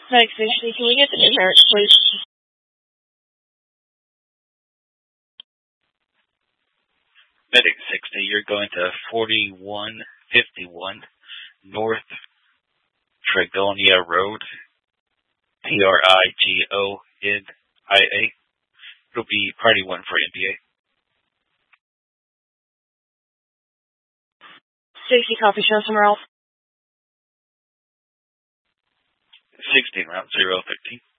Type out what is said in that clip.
Medic 60, can we get the numerics, please? Medic 60, you're going to 4151 North Trigonia Road, Trigonia. It'll be Party 1 for NPA. 60, copy, show somewhere else. 16 round 013.